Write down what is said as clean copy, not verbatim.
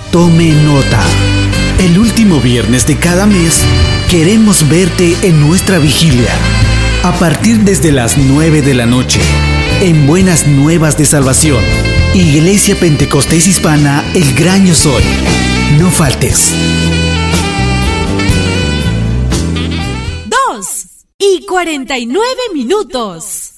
Tome nota. El último viernes de cada mes queremos verte en nuestra vigilia. A partir desde las 9 de la noche, en Buenas Nuevas de Salvación, Iglesia Pentecostés Hispana El Gran Yo Soy. No faltes. 2:49.